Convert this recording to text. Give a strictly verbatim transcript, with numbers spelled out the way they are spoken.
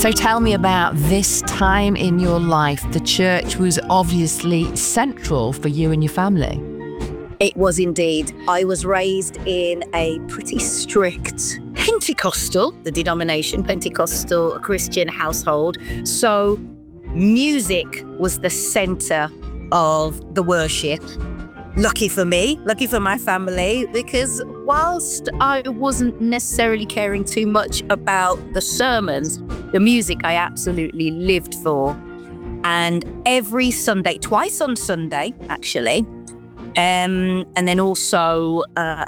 So tell me about this time in your life. The church was obviously central for you and your family. It was indeed. I was raised in a pretty strict Pentecostal, the denomination, Pentecostal Christian household. So music was the center of the worship. Lucky for me, lucky for my family, because whilst I wasn't necessarily caring too much about the sermons, the music I absolutely lived for. And every Sunday, twice on Sunday, actually, Um, and then also uh,